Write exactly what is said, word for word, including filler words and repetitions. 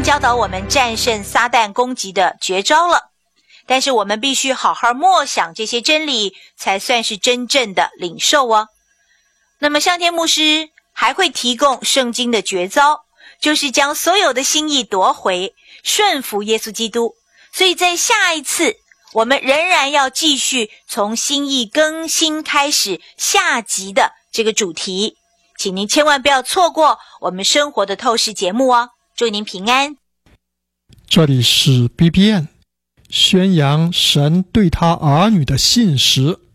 教导我们战胜撒旦攻击的绝招了，但是我们必须好好默想这些真理，才算是真正的领受哦。那么向天牧师还会提供圣经的绝招，就是将所有的心意夺回，顺服耶稣基督。所以在下一次，我们仍然要继续从心意更新开始下集的这个主题，请您千万不要错过我们生活的透视节目哦。祝您平安。 这里是 B B N， 宣扬神对他儿女的信实。